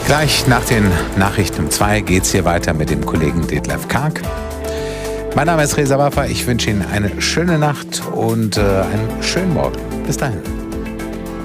Gleich nach den Nachrichten um 2 geht's hier weiter mit dem Kollegen Detlef Karg. Mein Name ist Reza Waffa. Ich wünsche Ihnen eine schöne Nacht und einen schönen Morgen. Bis dahin.